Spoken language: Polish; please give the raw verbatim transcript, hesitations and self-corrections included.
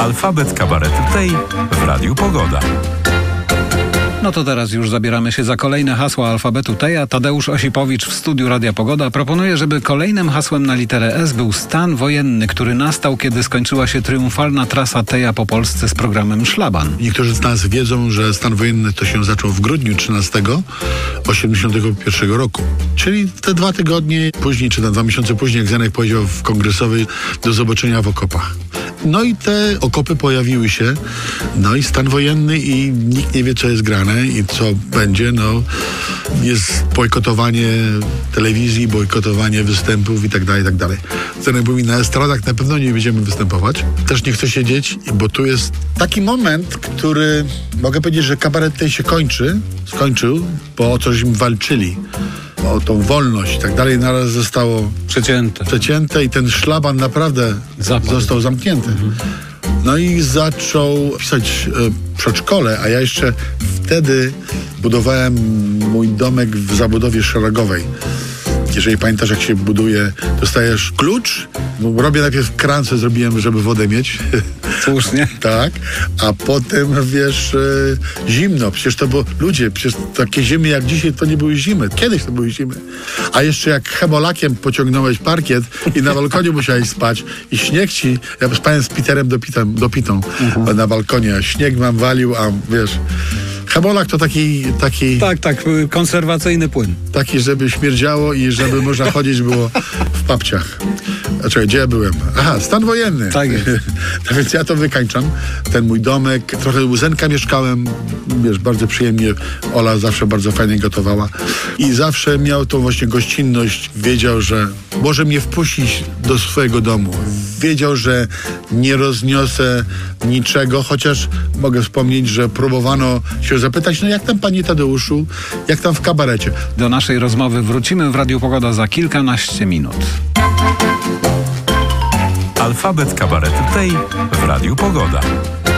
Alfabet Kabaretu Tej w Radiu Pogoda. No to teraz już zabieramy się za kolejne hasła alfabetu Teja. Tadeusz Osipowicz w studiu Radia Pogoda proponuje, żeby kolejnym hasłem na literę S był stan wojenny, który nastał, kiedy skończyła się triumfalna trasa Teja po Polsce z programem Szlaban. Niektórzy z nas wiedzą, że stan wojenny to się zaczął w grudniu trzynastego osiemdziesiątego pierwszego roku. Czyli te dwa tygodnie później, czy tam dwa miesiące później, jak Zenek powiedział w kongresowej, do zobaczenia w okopach. No i te okopy pojawiły się, no i stan wojenny i nikt nie wie, co jest grane i co będzie. No jest bojkotowanie telewizji, bojkotowanie występów i tak dalej, i tak dalej. Zenek mówi, na estradach na pewno nie będziemy występować. Też nie chcę siedzieć, bo tu jest taki moment, który, mogę powiedzieć, że kabaret ten się kończy, skończył, bo o coś im walczyli. O tą wolność i tak dalej, naraz zostało Przecięte. przecięte i ten szlaban naprawdę Zapadł. został zamknięty. Mhm. No i zaczął pisać e, przedszkole, a ja jeszcze wtedy budowałem mój domek w zabudowie szeregowej. Jeżeli pamiętasz, jak się buduje, dostajesz klucz. No, robię najpierw krance, zrobiłem, żeby wodę mieć. Słusznie. Tak, a potem, wiesz, e, zimno. Przecież to było, ludzie, przecież takie zimy jak dzisiaj to nie były zimy. Kiedyś to były zimy. A jeszcze jak hemolakiem pociągnąłeś parkiet i na balkonie musiałeś spać i śnieg ci, ja spałem z Peterem dopitą, dopitą mhm. na balkonie, a śnieg nam walił, a wiesz... Hemolak to taki, taki... Tak, tak, konserwacyjny płyn. Taki, żeby śmierdziało i żeby można chodzić było w papciach. Znaczy, gdzie ja byłem? Aha, stan wojenny. Tak jest. No więc ja to wykańczam. Ten mój domek, trochę u Zenka mieszkałem, wiesz, bardzo przyjemnie. Ola zawsze bardzo fajnie gotowała. I zawsze miał tą właśnie gościnność. Wiedział, że może mnie wpuścić do swojego domu. Wiedział, że nie rozniosę niczego, chociaż mogę wspomnieć, że próbowano się zapytać, no jak tam, panie Tadeuszu, jak tam w kabarecie? Do naszej rozmowy wrócimy w Radiu Pogoda za kilkanaście minut. Alfabet Kabaretu Tej w Radiu Pogoda.